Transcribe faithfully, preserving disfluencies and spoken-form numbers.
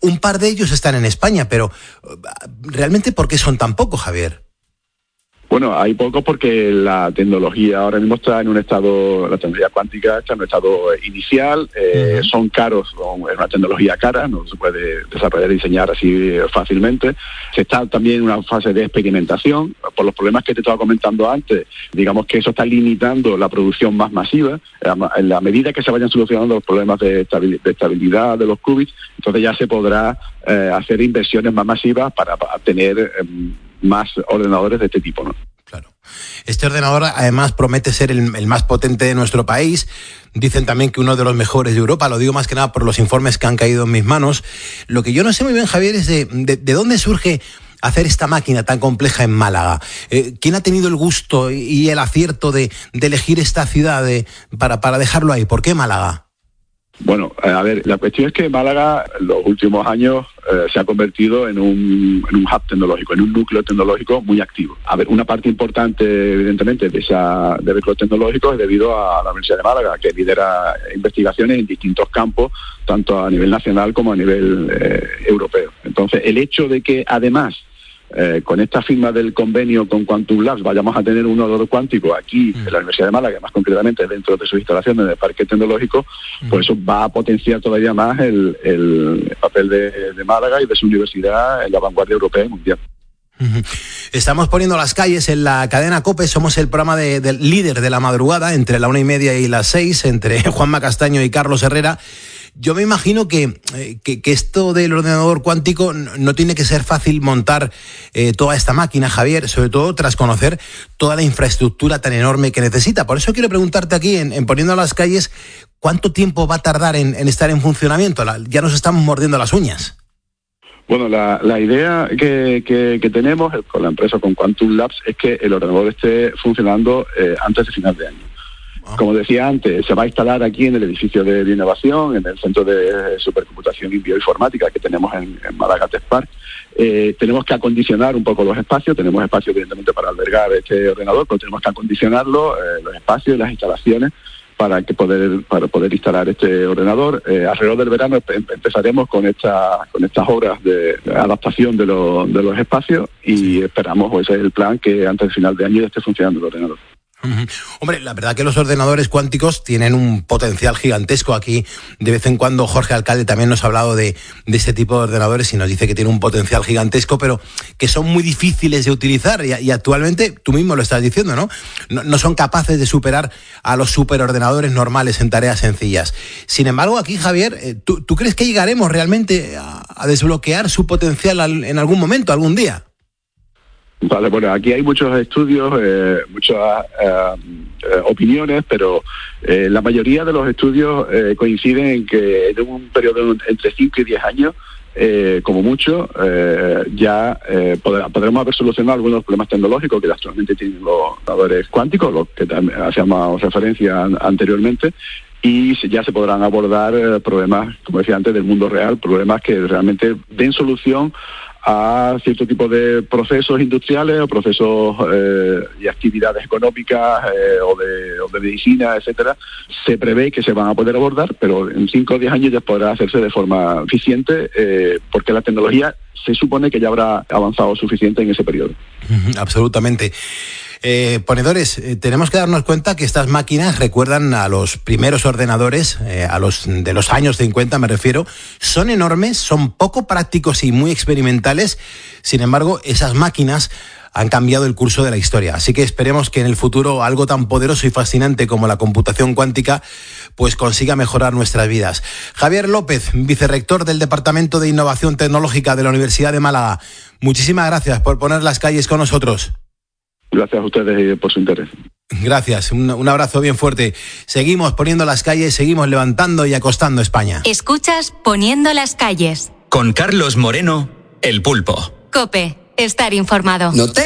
un par de ellos están en España, pero ¿realmente por qué son tan pocos, Javier? Bueno, hay pocos porque la tecnología ahora mismo está en un estado, la tecnología cuántica está en un estado inicial, eh, uh-huh. son caros, son, es una tecnología cara, no se puede desarrollar y diseñar así fácilmente. Se está también en una fase de experimentación, por los problemas que te estaba comentando antes, digamos que eso está limitando la producción más masiva. En la medida que se vayan solucionando los problemas de estabilidad de los qubits, entonces ya se podrá eh, hacer inversiones más masivas para, para tener eh, más ordenadores de este tipo, ¿no? Claro. Este ordenador además promete ser el, el más potente de nuestro país. Dicen también que uno de los mejores de Europa. Lo digo más que nada por los informes que han caído en mis manos. Lo que yo no sé muy bien, Javier, es de, de, de dónde surge hacer esta máquina tan compleja en Málaga. Eh, ¿Quién ha tenido el gusto y el acierto de, de elegir esta ciudad de, para, para dejarlo ahí? ¿Por qué Málaga? Bueno, a ver, la cuestión es que Málaga en los últimos años eh, se ha convertido en un, en un hub tecnológico, en un núcleo tecnológico muy activo. A ver, una parte importante, evidentemente, de esa de núcleo tecnológico es debido a la Universidad de Málaga, que lidera investigaciones en distintos campos, tanto a nivel nacional como a nivel eh, europeo. Entonces, el hecho de que, además, Eh, con esta firma del convenio con Quantum Labs vayamos a tener un ordenador cuántico aquí mm. en la Universidad de Málaga, más concretamente dentro de sus instalaciones en el Parque Tecnológico, mm. pues eso va a potenciar todavía más el, el papel de, de Málaga y de su universidad en la vanguardia europea y mundial. Estamos poniendo las calles en la cadena COPE. Somos el programa de, del líder de la madrugada, entre la una y media y las seis, entre Juanma Castaño y Carlos Herrera. Yo me imagino que, que, que esto del ordenador cuántico no tiene que ser fácil montar eh, toda esta máquina, Javier, sobre todo tras conocer toda la infraestructura tan enorme que necesita. Por eso quiero preguntarte aquí, en, en Poniendo las calles, ¿cuánto tiempo va a tardar en, en estar en funcionamiento? La, ya nos estamos mordiendo las uñas. Bueno, la, la idea que, que, que tenemos con la empresa, con Quantum Labs, es que el ordenador esté funcionando eh, antes de final de año. Como decía antes, se va a instalar aquí en el edificio de, de innovación, en el centro de supercomputación y bioinformática que tenemos en, en Málaga Tech Park. Eh, tenemos que acondicionar un poco los espacios, tenemos espacios evidentemente para albergar este ordenador, pero tenemos que acondicionarlo, eh, los espacios y las instalaciones para que poder para poder instalar este ordenador. Eh, alrededor del verano empezaremos con esta con estas obras de adaptación de, lo, de los espacios y esperamos, o ese es el plan, que antes del final de año esté funcionando el ordenador. Hombre, la verdad que los ordenadores cuánticos tienen un potencial gigantesco. Aquí de vez en cuando Jorge Alcalde también nos ha hablado de, de este tipo de ordenadores y nos dice que tiene un potencial gigantesco, pero que son muy difíciles de utilizar y, y actualmente, tú mismo lo estás diciendo, ¿no? ¿no? No son capaces de superar a los superordenadores normales en tareas sencillas. Sin embargo, aquí, Javier, ¿tú, tú crees que llegaremos realmente a, a desbloquear su potencial al, en algún momento, algún día? Vale, bueno, aquí hay muchos estudios, eh, muchas eh, eh, opiniones, pero eh, la mayoría de los estudios eh, coinciden en que en un periodo entre cinco y diez años, eh, como mucho, eh, ya eh, podrá, podremos haber solucionado algunos de los problemas tecnológicos que actualmente tienen los ordenadores cuánticos, los que también hacíamos referencia an- anteriormente, y ya se podrán abordar eh, problemas, como decía antes, del mundo real, problemas que realmente den solución a cierto tipo de procesos industriales o procesos eh, y actividades económicas eh, o, de, o de medicina, etcétera. Se prevé que se van a poder abordar, pero en cinco o diez años ya podrá hacerse de forma eficiente eh, porque la tecnología se supone que ya habrá avanzado suficiente en ese periodo. Absolutamente. Eh, ponedores, eh, tenemos que darnos cuenta que estas máquinas recuerdan a los primeros ordenadores, eh, a los de los años cincuenta me refiero. Son enormes, son poco prácticos y muy experimentales. Sin embargo, esas máquinas han cambiado el curso de la historia. Así que esperemos que en el futuro algo tan poderoso y fascinante como la computación cuántica pues consiga mejorar nuestras vidas. Javier López, vicerrector del Departamento de Innovación Tecnológica de la Universidad de Málaga, muchísimas gracias por poner las calles con nosotros. Gracias a ustedes por su interés. Gracias, un, un abrazo bien fuerte. Seguimos poniendo las calles, seguimos levantando y acostando España. Escuchas Poniendo las calles. Con Carlos Moreno, El Pulpo. COPE, estar informado. No te